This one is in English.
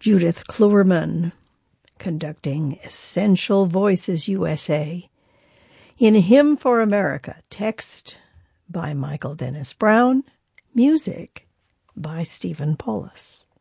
Judith Kluwerman, conducting Essential Voices USA. In Hymn for America, text by Michael Dennis Brown, music by Stephen Paulus.